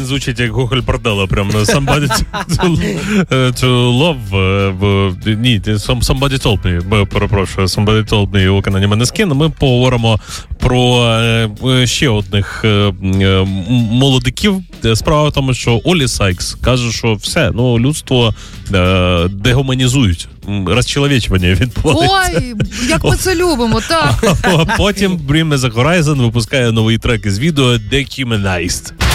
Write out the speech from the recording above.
звучить як Гоголь Борделло, прям somebody to love. Ні, somebody told me, перепрошую, somebody told me у виконанні Måneskin. Ми поговоримо про ще одних молодиків. Справа в тому, що Олі Сайкс каже, що все, людство дегуманізують. Розчеловічування відбувається. Ой, як ми це любимо, так. А потім Bring Me The Horizon випускає новий трек із відео Dehumanized.